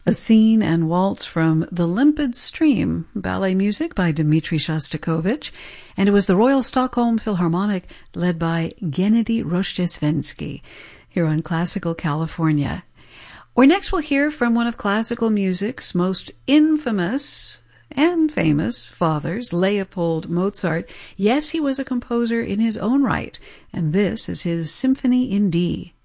A Scene and Waltz from The Limpid Stream, ballet music by Dmitri Shostakovich, and it was the Royal Stockholm Philharmonic led by Gennady Rozhdestvensky here on Classical California. Or next we'll hear from one of classical music's most infamous and famous fathers, Leopold Mozart. Yes, he was a composer in his own right, and this is his Symphony in D.